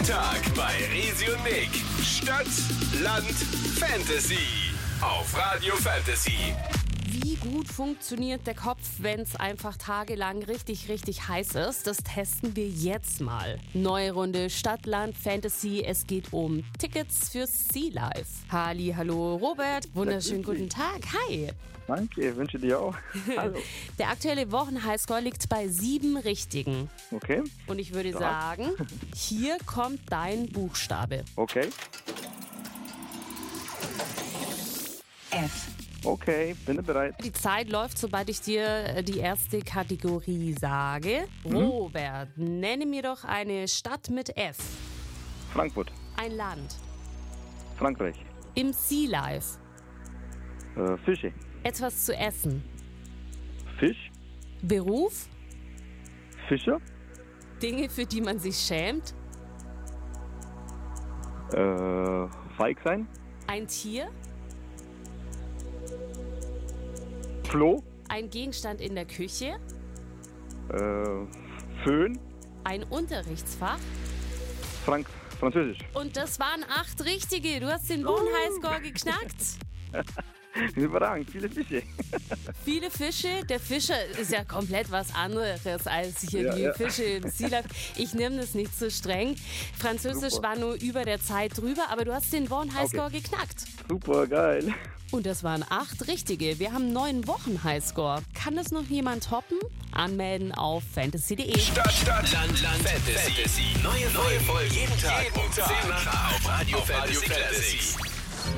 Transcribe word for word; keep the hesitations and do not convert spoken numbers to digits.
Tag bei Resi und Nick. Stadt, Land, Fantasy. Auf Radio Fantasy. Wie gut funktioniert der Kopf, wenn es einfach tagelang richtig, richtig heiß ist? Das testen wir jetzt mal. Neue Runde Stadt, Land, Fantasy. Es geht um Tickets für Sea Life. Halli, hallo Robert. Wunderschönen guten Tag. Hi. Danke, wünsche dir auch. Hallo. Der aktuelle Wochenhighscore liegt bei sieben Richtigen. Okay. Und ich würde Stark. sagen, hier kommt dein Buchstabe. Okay. F. Okay, bin bereit. Die Zeit läuft, sobald ich dir die erste Kategorie sage. Mhm. Robert, nenne mir doch eine Stadt mit F. Frankfurt. Ein Land. Frankreich. Im Sea Life. Äh, Fische. Etwas zu essen. Fisch. Beruf. Fischer. Dinge, für die man sich schämt. Äh, feig sein. Ein Tier. Floh. Ein Gegenstand in der Küche. Äh, Föhn. Ein Unterrichtsfach. Frank Französisch. Und das waren acht richtige. Du hast den Wochenhighscore geknackt. Überragend, viele Fische. Viele Fische. Der Fischer ist ja komplett was anderes als hier Ja, die ja. Fische im Sea Life. Ich nehme das nicht so streng. Französisch Super. war nur über der Zeit drüber, aber du hast den Wochenhighscore Okay. geknackt. Super, geil. Und das waren acht richtige. Wir haben einen neuen Wochenhighscore. Kann das noch jemand toppen? Anmelden auf fantasy punkt de. Stadt, Stadt, Land, Land, Fantasy. Fantasy. Neue, neue Folgen jeden Tag um zehn nach auf Radio Fantasy Classics.